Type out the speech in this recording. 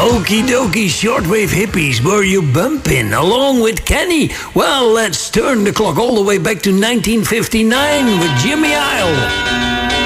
Okie dokie, shortwave hippies, were you bumping along with Kenny? Well, let's turn the clock all the way back to 1959 with Jimmy Isle.